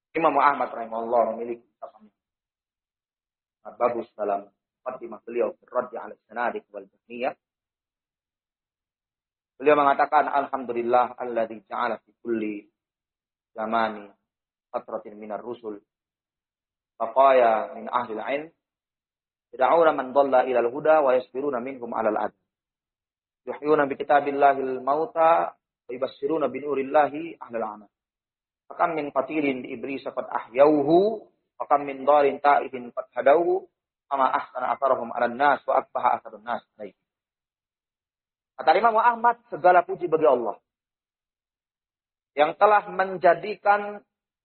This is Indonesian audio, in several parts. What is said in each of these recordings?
Imam Ahmad rahimahullah memiliki kitab bagus dalam muqaddimah beliau Radd 'ala Sanadiq wal Jahmiyah. Beliau mengatakan alhamdulillah alladzi ja'ala fi kulli zamani fatratin minar rusul baqaya min ahli al-'ilm yad'una man dhalla ila al-huda wa yasbiruna minhum 'ala al-'adl yuhyuna bi kitabillahi al-mauta wa yubassiruna bi nurillahi ahli al-'amal fakam min qatilin di iblis qad ahyauhu fakam min darin ta'ibin qad hadauhu ama ahsana atharahum 'ala an-nas wa akbaha atharun nas alaihi. Kata Imam Ahmad, segala puji bagi Allah yang telah menjadikan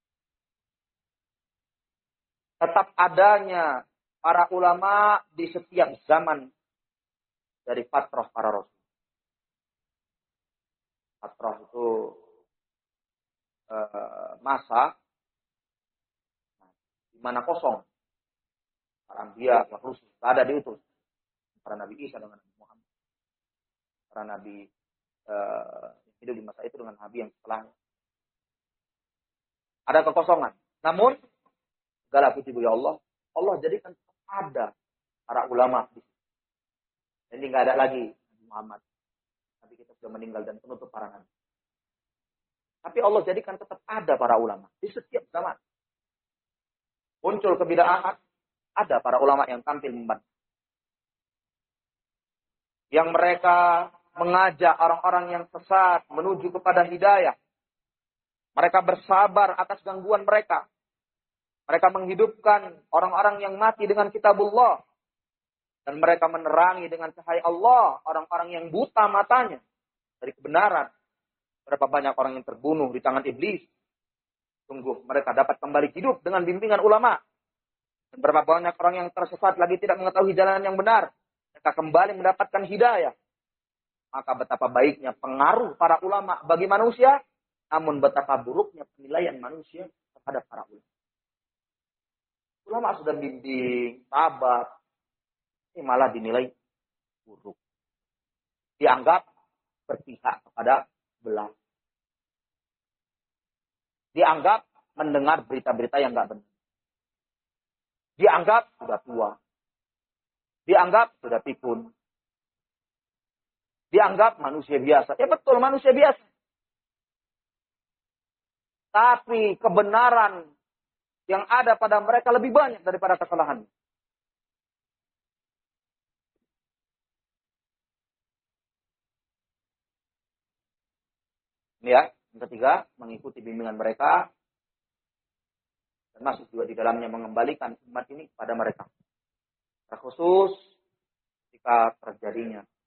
tetap adanya para ulama di setiap zaman dari fatrah para rasul. Fatrah itu masa di mana kosong. Para anbiya, para rasul, tidak ada diutus. Para Nabi Isa dengan Nabi Muhammad. Para Nabi hidup di masa itu dengan Nabi yang setelahnya. Ada kekosongan. Namun, segala puji bagi Allah, Allah jadikan ada para ulama di sini. Jadi nggak ada lagi Nabi Muhammad. Nabi kita sudah meninggal dan penutup para nabi. Tapi Allah jadikan tetap ada para ulama di setiap zaman. Muncul kebid'ahan, ada para ulama yang tampil membantu. Yang mereka mengajak orang-orang yang sesat menuju kepada hidayah. Mereka bersabar atas gangguan mereka. Mereka menghidupkan orang-orang yang mati dengan kitabullah. Dan mereka menerangi dengan cahaya Allah orang-orang yang buta matanya dari kebenaran. Berapa banyak orang yang terbunuh di tangan iblis. Sungguh mereka dapat kembali hidup dengan bimbingan ulama. Dan berapa banyak orang yang tersesat lagi tidak mengetahui jalan yang benar. Mereka kembali mendapatkan hidayah. Maka betapa baiknya pengaruh para ulama bagi manusia. Namun betapa buruknya penilaian manusia terhadap para ulama. Ulama sudah bimbing, sabar. Ini malah dinilai buruk. Dianggap berpihak kepada belah. Dianggap mendengar berita-berita yang enggak benar. Dianggap sudah tua. Dianggap sudah pikun. Dianggap manusia biasa. Ya betul, manusia biasa. Tapi kebenaran yang ada pada mereka lebih banyak daripada kesalahan. Ini ya, yang ketiga, mengikuti bimbingan mereka. Termasuk juga di dalamnya mengembalikan umat ini kepada mereka. Terkhusus jika terjadinya